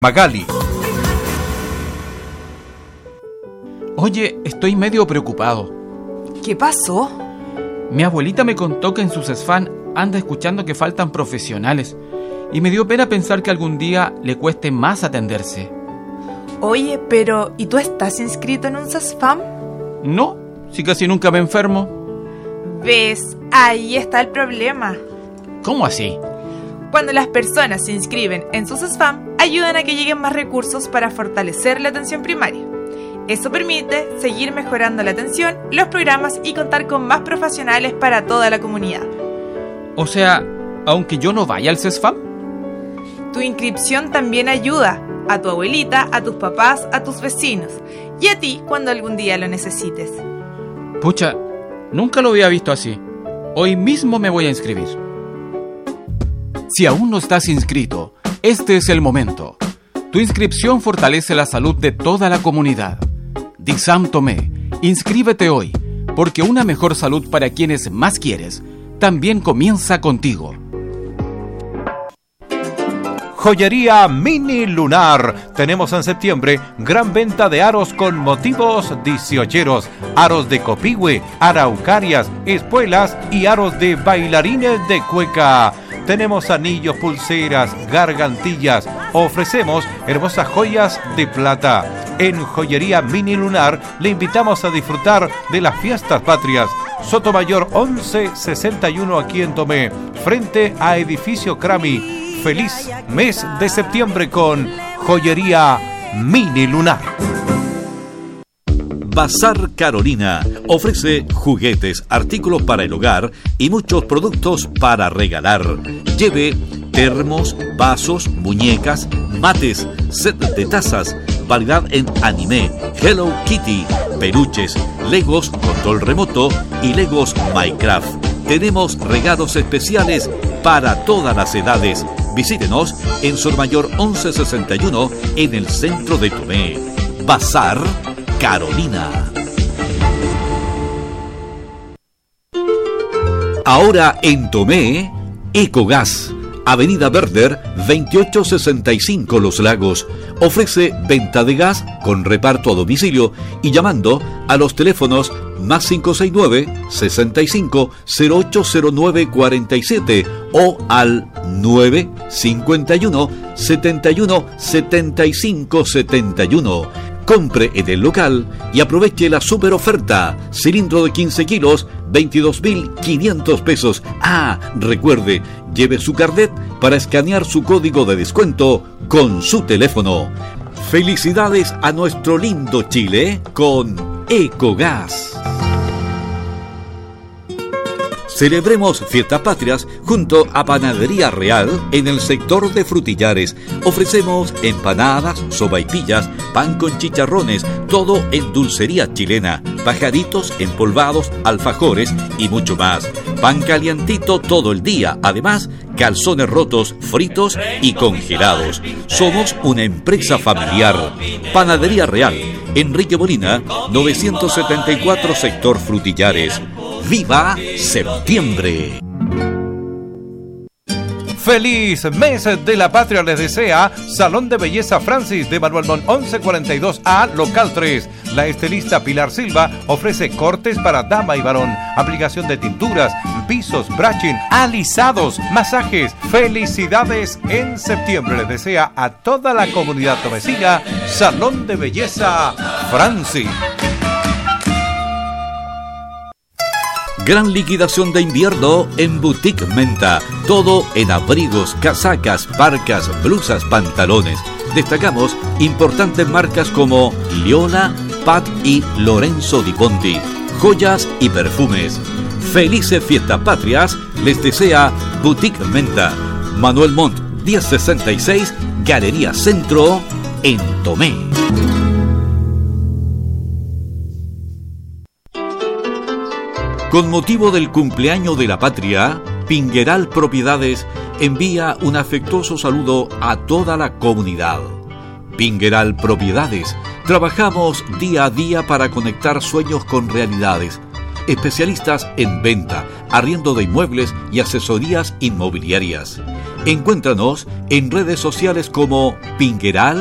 Magali. Oye, estoy medio preocupado. ¿Qué pasó? Mi abuelita me contó que en su CESFAM anda escuchando que faltan profesionales y me dio pena pensar que algún día le cueste más atenderse. Oye, pero ¿y tú estás inscrito en un CESFAM? No, si casi nunca me enfermo. ¿Ves? Ahí está el problema. ¿Cómo así? Cuando las personas se inscriben en su CESFAM, ayudan a que lleguen más recursos para fortalecer la atención primaria. Eso permite seguir mejorando la atención, los programas y contar con más profesionales para toda la comunidad. O sea, aunque yo no vaya al CESFAM. Tu inscripción también ayuda a tu abuelita, a tus papás, a tus vecinos y a ti cuando algún día lo necesites. Pucha, nunca lo había visto así. Hoy mismo me voy a inscribir. Si aún no estás inscrito, este es el momento. Tu inscripción fortalece la salud de toda la comunidad. DISAM Tomé, inscríbete hoy, porque una mejor salud para quienes más quieres también comienza contigo. Joyería Mini Lunar. Tenemos en septiembre gran venta de aros con motivos 18eros, aros de copihue, araucarias, espuelas y aros de bailarines de cueca. Tenemos anillos, pulseras, gargantillas. Ofrecemos hermosas joyas de plata. En Joyería Mini Lunar le invitamos a disfrutar de las fiestas patrias. Sotomayor 1161 aquí en Tomé, frente a Edificio Crami. Feliz mes de septiembre con Joyería Mini Lunar. Bazar Carolina ofrece juguetes, artículos para el hogar y muchos productos para regalar. Lleve termos, vasos, muñecas, mates, set de tazas, variedad en anime, Hello Kitty, peluches, Legos, control remoto y Legos Minecraft. Tenemos regalos especiales para todas las edades. Visítenos en Sotomayor 1161 en el centro de Tomé. Bazar Carolina. Ahora en Tomé, Ecogas, Avenida Verder 2865 Los Lagos. Ofrece venta de gas con reparto a domicilio y llamando a los teléfonos más 569 65 0809 47 o al 951 71 75 71. Compre en el local y aproveche la super oferta. Cilindro de 15 kilos, 22.500 pesos. Ah, recuerde, lleve su carnet para escanear su código de descuento con su teléfono. Felicidades a nuestro lindo Chile con Ecogas. Celebremos Fiestas Patrias junto a Panadería Real en el sector de Frutillares. Ofrecemos empanadas, sopaipillas, pan con chicharrones, todo en dulcería chilena, pajaritos empolvados, alfajores y mucho más. Pan calientito todo el día, además calzones rotos, fritos y congelados. Somos una empresa familiar. Panadería Real, Enrique Molina, 974 sector Frutillares. ¡Viva septiembre! ¡Feliz mes de la patria! Les desea Salón de Belleza Francis de Manuel Montt 1142A, local 3. La estilista Pilar Silva ofrece cortes para dama y varón, aplicación de tinturas, pisos, brushing, alisados, masajes. ¡Felicidades en septiembre! Les desea a toda la comunidad tomesina Salón de Belleza Francis. Gran liquidación de invierno en Boutique Menta. Todo en abrigos, casacas, parcas, blusas, pantalones. Destacamos importantes marcas como Leona, Pat y Lorenzo Di Ponti. Joyas y perfumes. Felices Fiestas Patrias les desea Boutique Menta. Manuel Montt 1066, Galería Centro, en Tomé. Con motivo del cumpleaños de la patria, Pingueral Propiedades envía un afectuoso saludo a toda la comunidad. Pingueral Propiedades, trabajamos día a día para conectar sueños con realidades. Especialistas en venta, arriendo de inmuebles y asesorías inmobiliarias. Encuéntranos en redes sociales como Pingueral